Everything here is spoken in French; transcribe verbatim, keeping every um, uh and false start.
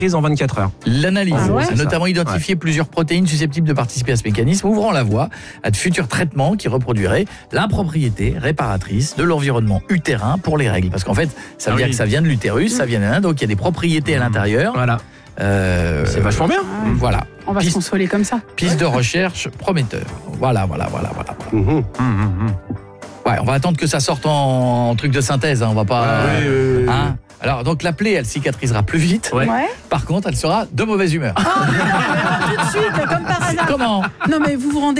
en vingt-quatre heures. L'analyse Ah ouais, a notamment identifié ouais. plusieurs protéines susceptibles de participer à ce mécanisme, ouvrant la voie à de futurs traitements qui reproduiraient l'impropriété réparatrice de l'environnement utérin pour les règles. Parce qu'en fait, ça veut ah dire oui. que ça vient de l'utérus, mmh. ça vient de l'un, donc il y a des propriétés mmh. à l'intérieur. Voilà. Euh, c'est vachement bien. Euh, voilà. On va piste, se consoler comme ça. Piste de recherche prometteur. Voilà, voilà, voilà, voilà. Mmh. Mmh, mmh. Ouais, on va attendre que ça sorte en, en truc de synthèse, hein, on va pas... Ouais, euh, hein. Alors, donc la plaie, elle cicatrisera plus vite. Ouais. Par contre, elle sera de mauvaise humeur. Oh, tout de suite, comme par hasard. Comment ? Non, mais vous vous rendez